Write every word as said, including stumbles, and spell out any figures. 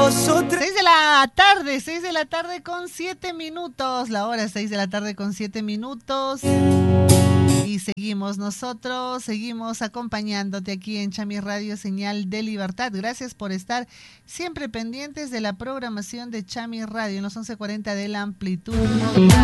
dos o tres. seis de la tarde, seis de la tarde con siete minutos. La hora es seis de la tarde con siete minutos. Y seguimos nosotros, seguimos acompañándote aquí en Chami Radio, señal de libertad. Gracias por estar siempre pendientes de la programación de Chami Radio en los once cuarenta de la amplitud modulada.